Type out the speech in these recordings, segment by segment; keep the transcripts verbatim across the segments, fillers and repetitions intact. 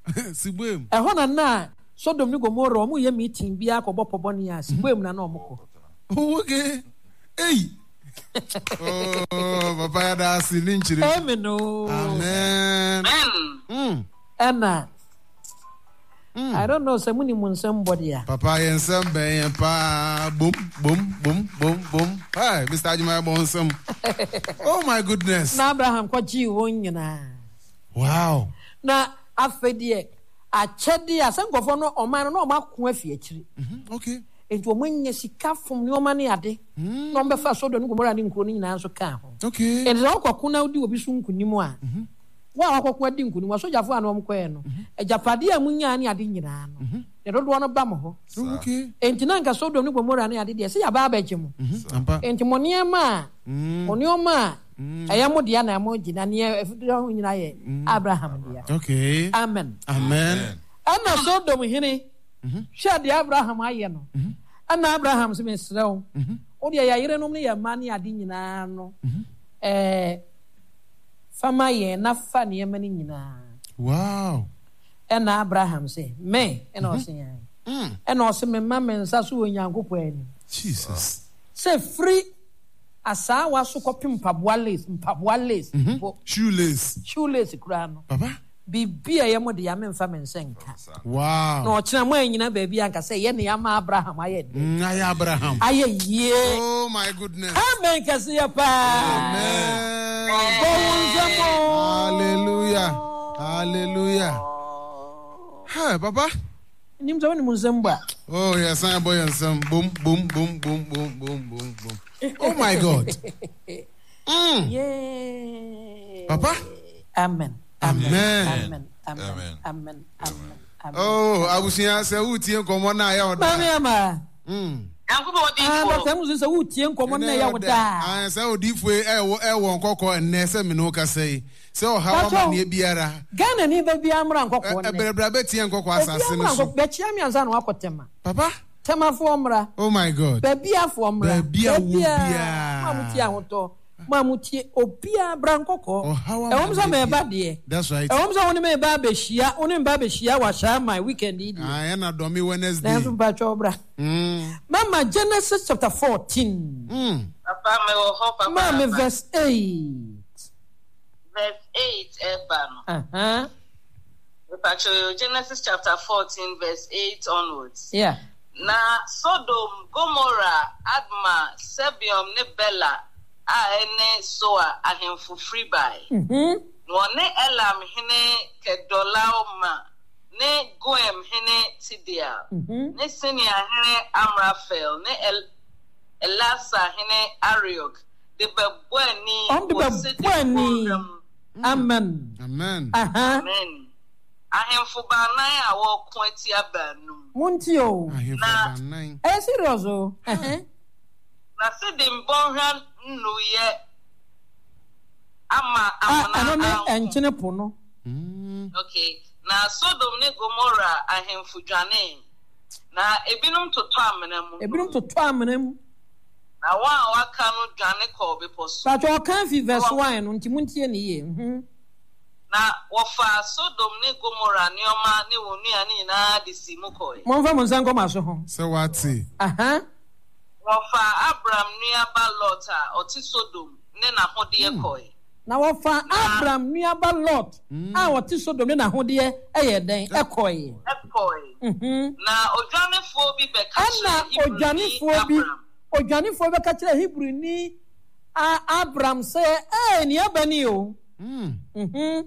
Sibwem. E ho na na Sodom ni Gomorrah omo ye meeting bia ko bopobo ne ya Sibwem na na omko. Oh, okay. Hey. Oh, Papa da silinchiri. Amen. Oh. Amen. Mm. Anna. Mm. I don't know somebody mun somebody ya. Papa yen some ben pa boom boom boom boom boom. Hi, Mister Ajima bon some. Oh my goodness. Na Abraham ko ji won nyina. Wow. Na afedie a chede asankofo no oman no makko afie akiri. Mhm. Okay. Enti omunye sika fom ne omane ade. No mbe fa Sodom ni Gomorrah ni nkro ni nyina so ka ho. Okay. Enti okoko na odi obi so nkunim a. Mhm. Wa wakoko adi nkunim wa sojafo ana omkoe no. Ejapade amunya ni ade nyina no. Ne dodo no ba mo ho. Okay. Enti na nka Sodom ni Gomorrah ni ade de se ya ba abaje mo. Ampa. Enti moniema monioma ayamo dia na mo gina ne afudo nyina ye Abraham dia. Okay. Amen. Amen. Ana Sodom hene hwa de Abraham aye no. Ana Abraham se mesrew. O de ya yire no ne ya mani ade nyina no. Eh fama ye na fa ne mani nyina. Wow. Ana Abraham se me ena o se yan. Mm. Ena o se me ma men sa so onyankopɔ ani. Jesus. Say free asa wa so kopim mpaboa lace, mpaboa lace. Shoelace. Shoelace kura no. Papa. Bibia ye mo de ya memfa mensenka. Wow. No china mo anyina baabi anka say ye ne ya ma Abraham aye de. Aye Abraham. Aye ye. Oh my goodness. Amen kasi ya pa. Amen. Hallelujah. Hallelujah. Hi, Papa. Nim zo ni munzamba. Oh, yes, I boy and some boom boom boom boom boom boom boom boom. Oh my God. Mm. Yeah. Papa. Amen. Amen. Amen. Amen. Amen. Amen. Oh, I was here say uti enkomo na ya oda. Mami ama. Mm. Ah, but tell me say uti enkomo na ya oda. Ah, say odifo e wo e wo nkokọ enne se me no ka say. Say o hawa ma ne biara. Ghana ni ba bia mra nkokọ ne. E berebra beti enkokọ asase no so. Be chia mi anza na wakotema. Papa? Tema fo mra. Oh my God. Be bia fo mra. Be bia wo bia. Ma muti ahoto. Mamutie obia brankoko e won so me ba de. That's right. E won so won me ba be hia won ba be hia wa sha my weekend idi. Ah, na do me Wednesday. Na so ba chobra. Mm. Mama Genesis chapter fourteen. Mm. Papa me wo ho papa. Mama verse eight. Verse eight eba no. Uh-huh. Papa Genesis chapter fourteen verse eight onwards. Yeah. Na Sodom, Gomorrah, Adma, Sebium ne Bela a ene soa ahemfo free by. Mhm. No ne Elam hene Kedolaoma, ne Goem hene Tidia. Mhm. Ne Sinia hene Amraphel, ne El Elasa hene Ariok. De bebweni on de bebweni. Amen. Amen. Aha. Amen. Ahemfo banan a wo kwati abanu. Muntio. Ahemfo banan. Eh serious oh. Eh. Na se de mbonhwa nnu ye ama amana na enchene po no. Okay. Na Sodom ne Gomorrah ahemfo dwane. Na ebinom toto amena mu. Ebinom toto amena mu. Na wa waka no dwane ko be poso. But you can fi verse one no nti muntie ne ye. Mhm. Na wofa Sodom ne Gomorrah ne oma ne wonua ne na de simu koe. Mo fa mo nsan ko maso ho. Se wati. Aha. Wofa Abraham nuaba Lot a oti Sodom ne na hode ye koe. Na wofa Abraham nuaba Lot a oti Sodom ne na hode ye eye den ekoe. Ekoe. Mhm. Na odwanefo bi be ka kire. Ana odwanefo bi odwanefo be ka kire Hebrew ni Abraham say eh ni abani o. Mhm. Mhm.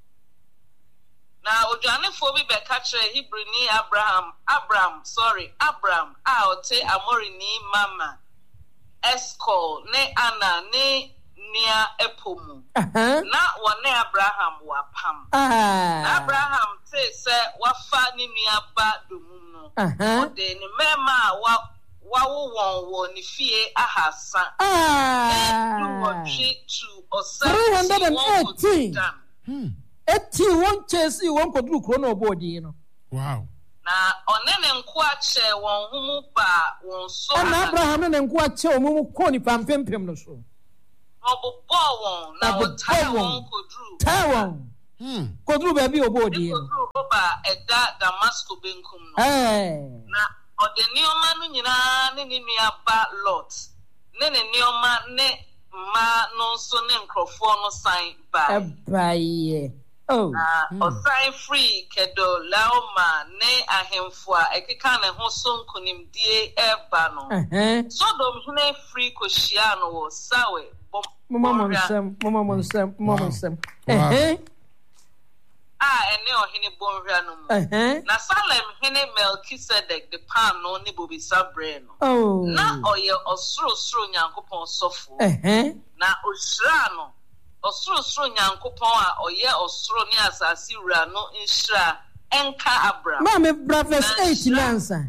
Na odwanefo bi be ka kire Hebrew ni Abraham Abraham sorry Abraham a ote Amori ni mama Eskol ne Anna ne nia epomu. Uh-huh. Na wone Abraham wapam. Uh-huh. Na Abraham say se wafa ni nia ba domum no. Uh-huh. Ode ni mema wa wawo won wo ni fie ahasa. Ah. Uh-huh. three hundred eighteen. Hmm. Eti won chesi won koduru kro na obodi no. Wow. Na onene nko ache won humu ba won so. Na Abraham ne nko ache omumu ko ni pampempem no so. Obobo won na otai won koduru. Tai won. Hmm. Koduru ba bi obodi no. Koduru ba eda Damascus benkum no. Eh. Na ode nioma no nyina ne ne nuaba Lot. Ne ne nioma ne ma no so ne nkrofo no sign by. Abaye. Oh. Na osign free kedo laoma ne ahemfo a ekeka ne ho so nkonimdie eba no. Eh. Sodom hene free koshia no wo sawe. Mama monsem, mama monsem, mama monsem. Eh. Ah, ene ohene bonhwa no mu. Eh. Na Salem hene Melchizedek the pan no ne bobi sabre no. Oh. Na oye osoro soro Nyankopon sofo. Eh. Na osra no. Osoro soro Nyankopon a oye osoro ne asase wura no nhira enka Abraham. Mama verse eight lansa.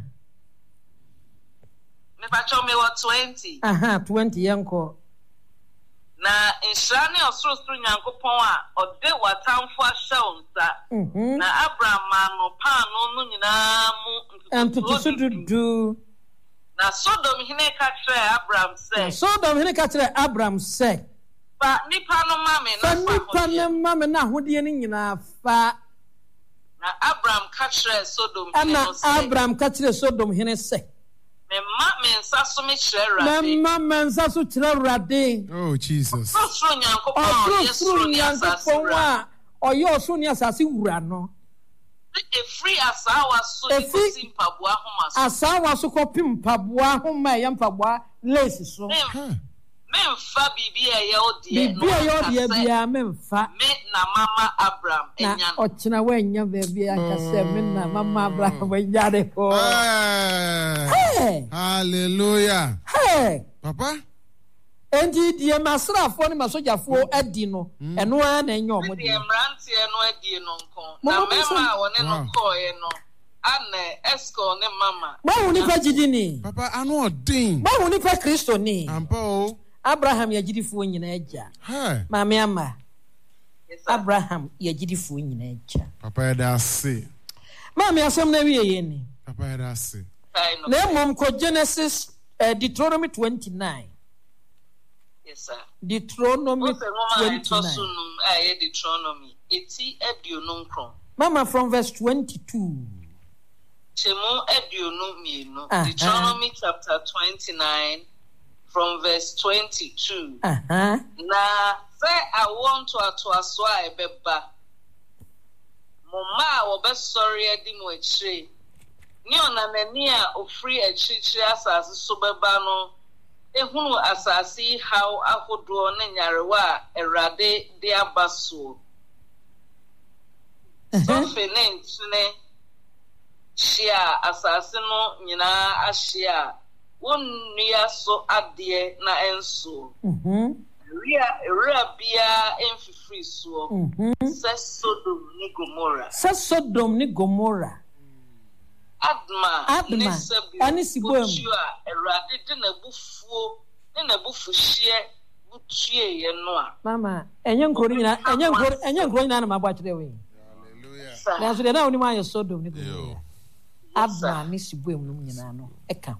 Me ba cho me what twenty. Aha, twenty yanko. Na nhira ne osoro soro Nyankopon a ode watamfo ahye nsa. Mhm. Na Abraham no pan no no nyina mu Antutu dudu. na Sodom hene ka kire Abraham say. Sodom hene ka kire Abraham say. Ba nipa no mame na Fa nipa no mame na hodie ni nyina fa. Na Abraham ka kire Sodom hene Ana no say. Abraham ka kire Sodom hene say. Me ma me nsa so me kire Na Rade. ma mensa so kire Rade. Oh, Jesus. Osoro Nyankopon Osoro Yesu ni asase Nyankopon wura. a oye osoro ni asase wura no. E free asawa so ni Efi- kosi mpaboa homa so. Asawa so kopim paboa ho ma ye mpaboa lace so. Me Huh. me mfa bibi e ye odie Bibi a yo de bia memfa. me na mama Abraham Na enya no. ochina wanya baby akase me na mama Abraham wanya de ho. Hey. Hey. Hallelujah. Hey. Papa? Endi die masrafo ne masojafo adi no eno a na enye De omode. emrantie no adie no nkon. Mama Na Musa- mema a wone no Wow. call ye no. Ane esco ne mama. Ba hu nipa gidi ni. Papa, I know a ding. Ba hu nipa Kristo ni. Ampa o. Abraham ya gidifo nyina agya. Hey. Maame ama. Yes, sir. Abraham ya gidifo nyina agya. Papa, ya da se. Maame asem na wiye ye ni. Papa, ya da se. I know. Na mom ko Genesis uh, Deuteronomy twenty-nine. Yes, sir. Deuteronomy Ose ngoma ento twenty-nine. sunum aye Deuteronomy. Eti aduonu nkron. Mama from verse twenty-two. Chemu aduonu mienu. Uh-huh. Deuteronomy chapter twenty-nine from verse twenty-two. Aha. Na say I want to atoaso a ebeba. Mo ma wo be sorry adi mo achire. Ni ona nani a ofri achichire asase so beba no. Ehunu asase how ahodo ne nyarewa a Erade de abaso. So finance ne shia asase no nyina ahia. Wonnua so ade na enso. Mhm. Ria ria bia emfifiri so. Mhm. Se Sodom ni Gomorrah. Sa Sodom ni Gomorrah. Adma Adma, ne Sebu. ani Siboam. Otua Erade de na bufuo ne na bufuhye butue ye no a. Mama, enye nkoro nyina, enye nkoro, enye nkoro nyina na mabwa kire we. Hallelujah. Na so de na oni ma ye Sodom ni Gomorrah. Yo. Adma ni Siboam no nyina no eka.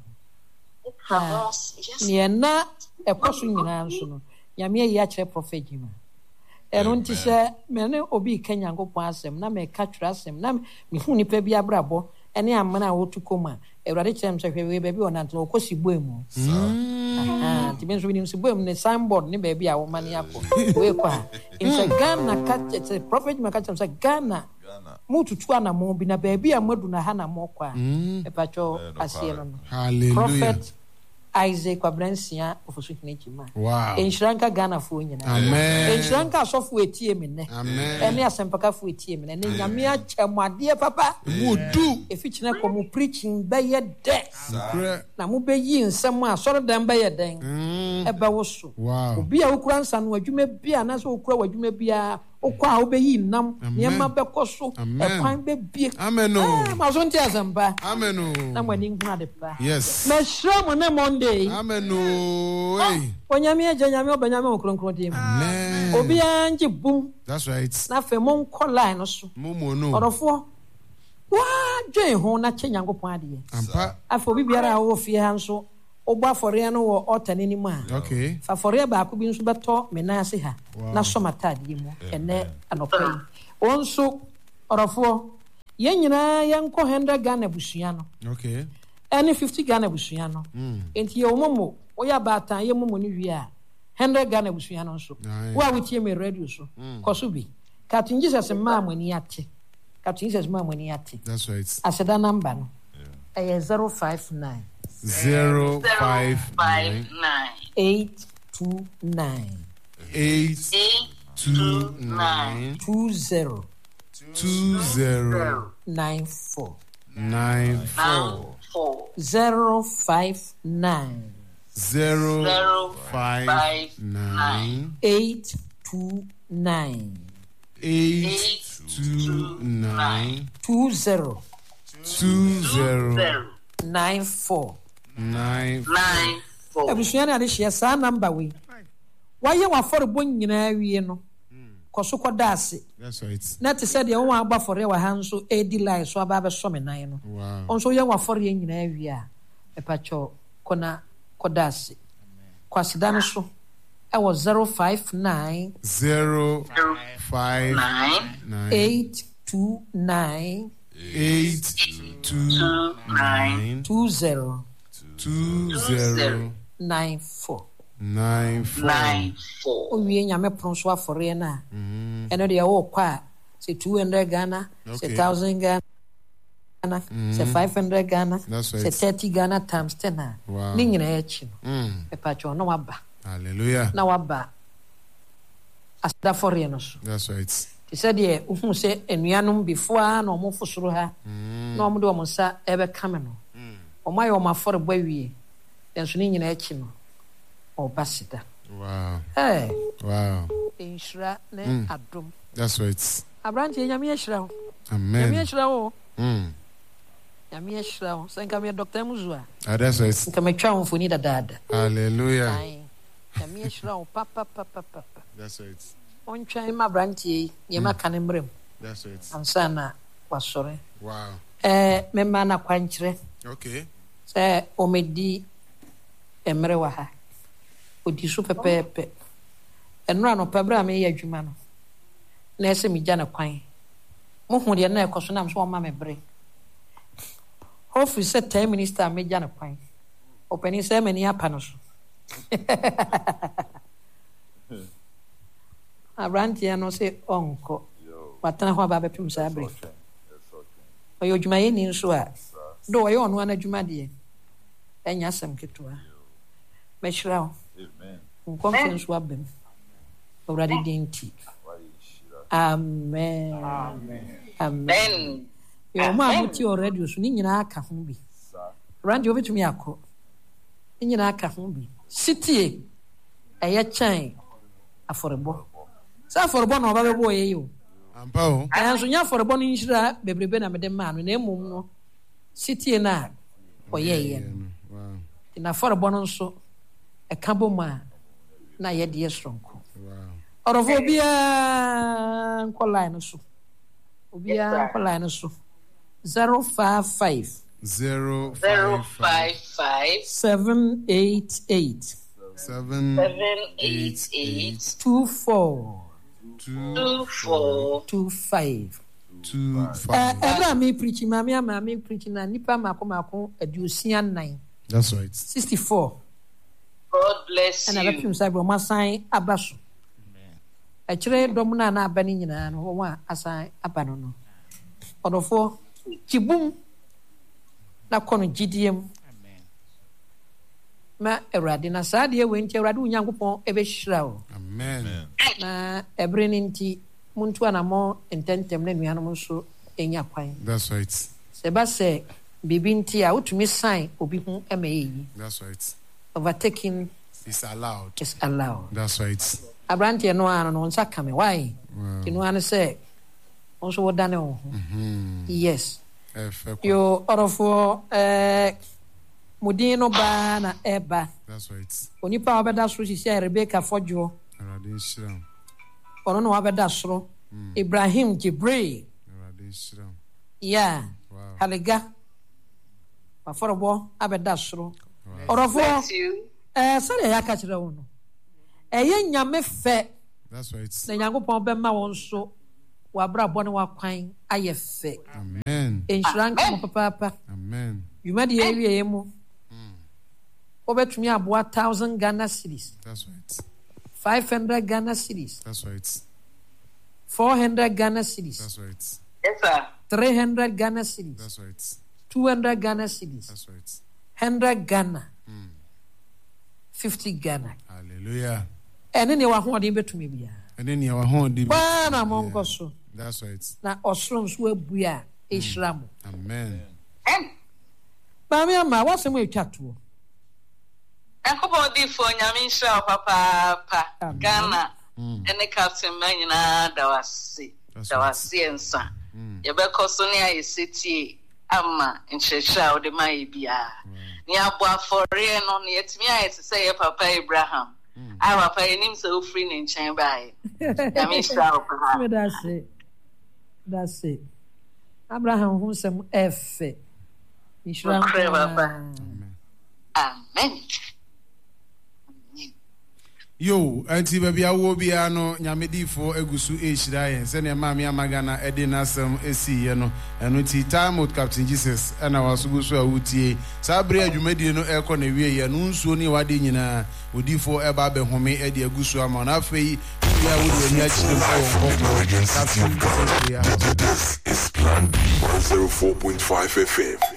Yes. Ne na ekoso nyina nso no. Nyame ayi a kire prophet jima. Ero nti se me ne obi Kenya Nyankopon asem na me ka twira asem na me hu nipa bi abrabo ene amana a wotukoma. Ewurade kire mse hwe we ba bi onante okosi boemu. Ah, ti benso ni Siboam ne signboard ne ba bi a wo mane akọ. We kwa. In Ghana ka te prophet jima ka tse Ghana. Mututu ana mo bi na ba bi a madu na ha na mo kwa. E pa cho asie no. Hallelujah. Prophet Isaac Kwabransia ofosu kinejima. Wow. Enshranka Ghana fo nyina. Amen. Enshranka asofo etie me ne. Amen. Ene asempaka fo etie me ne. Ne nyame akyamade papa. Wodu. Efi kina ko mu preaching be ye de. Pray. Na mu be yi nsem a soro dan be ye den. Mm. Ebe wo so. Wow. Obi a okura nsa no adwuma bia na so okura wadwuma bia okwa a obeyi nam niema bekọ so ekwan be bie. Amen. Ah, ma so nti asempa. Amen. Na mwani nkuna de pa. Yes. Na shromo na Monday. Amen. Hey. Onyame agya nyame obanyame okronkron dem. Amen. Obi anje bum That's right. na fe mon call line no so. Momo no. Orofo. Wa dwen ho na che Nyankopon ade. Ampa. Afọ obi biara a wo fie ha nso ogbo afọre no wo ota n'anim a. Okay. Fa fọre ba ko bi nso beto me na ase ha. Na so matade mu ene anopai. Wonso orofo yen nyina yen ko one hundred Ghana busua no Okay. any fifty Ghana busua no enti ye omomo wo ya bata ye momo ni wi a one hundred Ghana busua no so wo a wotie me radio so koso bi Captain Jesus ma amani ate Captain Jesus ma amani ate That's right. aseda number no eh zero five nine Zero five nine eight two nine eight two nine two zero two zero nine four nine four zero five nine zero five nine eight two nine eight two nine two zero two zero nine four. nine nine four. Abusua na de hye sa number we. Waye waforebo nyina wie no. Koso koda ase. That's right. Na te said ye won agba fore wa ha nso edi line so aba be so me nan no. Wow. Onso ye wafore ye nyina wie a epacho kona koda ase. Kwasida no so e was zero five nine Zero five nine eight two nine eight two nine two zero two zero nine four. nine four. Nine four. Owie nyame pron so afore na. Eno de wo kwa say two hundred Ghana, say one thousand Ghana, say five hundred Ghana, That's right. say thirty Ghana times ten. Wow. Ni nyina echi no. Mm. E pa cho no waba. Hallelujah. Na waba. Asda fore no so. That's right. Ti said ye uhun say enuanom before na omo fosoro ha. Na omo de omo sa ebe kame no. Omo aye omo afore bwa wie. Den so ni nyina echi no. Obasida. Wow. Eh. Wow. Inshira ne adom. That's right. Abrante nyame yeshira ho. Nyame Amen. yeshira ho. Mm. Nyame yeshira ho. Senka me Doctor Muzua. Ah, that's right. Nka me twa ho foni dadada. Hallelujah. Ai. Nyame yeshira ho papa papa papa. That's right. On twa ma abrante yi, ye ma kan mrem. That's right. Ansa na wasore. Wow. Eh me ma na kwankyere. Okay. Se o medi emre wa ha. Odi so pepepe. Enra no pebra me ye adwuma no. Na ese mi gya na kwan. Mo hu de na ekoso na so o ma me bre. Hopefully say ten minister me gya na kwan. Openi say me ni apa no so. Abrante no say onko. Watana ho aba bepim sa bre. Oyo adwuma ye ni nso a. Do oyo ono na adwuma de. Enya asem ketua. Me shira. Amen. Conference wabem. Already dinti. Amen. Amen. Amen. Yo ma muti already so ni nyina aka ho bi. Randi obetumi akọ. Ni nyina aka ho bi. City eye chan aforebo. Sa aforebo na oba bebo ye yo. Ampa o. Anso nya aforebo no nhira bebrebe na mede ma no na emum no. City na oye ye no. Wow. Na aforebo no nso e ka boma na ye de stronko. Wow. Orofo bia nko line so. Obia nko line so. zero five five Zero Zero five five five seven eight eight seven seven eight eight two four two two four two five. two Eh, five. Ebra me preaching, mama ama me preaching na nipa mako mako aduosia nine That's right. sixty-four. God bless And I you. let him say, "Well, my sign abaso." A chere dom na na abani nyina no wo a asan abano no. Odofo kibum na kono gidiem. Amen. Ma Erade na saa de we nti Erade Onyankopon ebe hyira o. Amen. Na ebre ni nti muntu anamo ententem na nuanom nso enya kwan. That's right. Se ba se bibi nti a utumi sign obi hu emayi. That's right. Overtaking It's allowed. is allowed. That's right. Abrante no ano no nsa kame why? Wow. Tinu an say onso wodane wo ho. Mhm. Yes. Efe kwa. Yo orofo eh mudin no ba na eba. That's right. Onipa obeda so sisi Rebecca Fojo. Erade shira. Ono no obeda soro. Ibrahim Jibril. Erade shira. Yeah. Wow. Halega. Aforobo abeda soro. Orofo Bless you. eh sare ya ka kire wo no. Eye nyame fe That's right. na Nyankopon be ma won so wabra bɔ ne wakwan ayɛ fɛ. Amen. Enhyira nka mo papa. Amen. Dwuma de awie yɛ mu. Obetumi aboa thousand Ghana cedis. That's right. Five hundred Ghana cedis. That's right. Four hundred Ghana cedis. That's right. Yes, sir. Three hundred Ghana cedis. That's right. Two hundred Ghana cedis. That's right. Hundred Ghana. Mm. Fifty Ghana. Hallelujah. Ɛne ne wahoɔden betumi bia. And then you are home. Baa na mo nkɔ so. That's right. Na ɔsoro nso abua ehyira mo. Amen. Maame ama wasɛm atwa toɔ. Nkɔbɔ di fo nyame nhyira papa papa. Ghana. Ene captain man nyinaa da wase. Da wase ensa. Yɛbɛkɔ so ne ayɛ setie ama nkyerɛkyerɛ a wode ma yɛ biara. Ne abo afɔre no ne yɛtumi ayɛ te sɛ yɛ papa Abraham. A papa yɛnim sɛ wofiri ne nkyɛn baeɛ. Nyame nhyira wo papa. That's it. That's it. Abraham ho sɛm ɛfɛ. Nhyira papa. Amen. Yo, anti baby awo bia no nyamedifo egusu ehira yen se ne maami amagana ede nasem esi ye no eno ti time with Captain Jesus na wasugusu awutie sabre adwumadi no ekọ na wie ye no nsuo ni wade nyina odifo eba be home ede agusu ama na afei bia wo de nya chire ko ko This is Plan B one oh four point five F M.